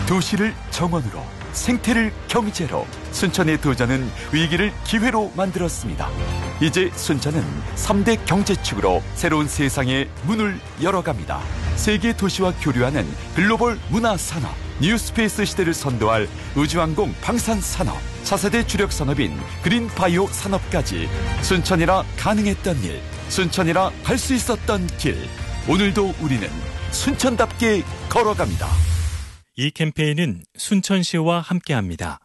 도시를 정원으로, 생태를 경제로, 순천의 도전은 위기를 기회로 만들었습니다. 이제 순천은 3대 경제축으로 새로운 세상의 문을 열어갑니다. 세계 도시와 교류하는 글로벌 문화산업, 뉴스페이스 시대를 선도할 우주항공 방산산업, 차세대 주력 산업인 그린바이오 산업까지 순천이라 가능했던 일, 순천이라 갈 수 있었던 길. 오늘도 우리는 순천답게 걸어갑니다. 이 캠페인은 순천시와 함께합니다.